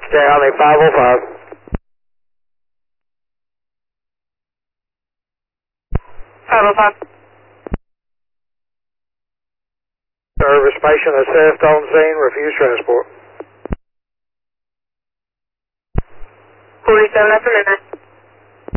Stay on the 505. Service patient assessed on scene, refuse transport. 47 after midnight.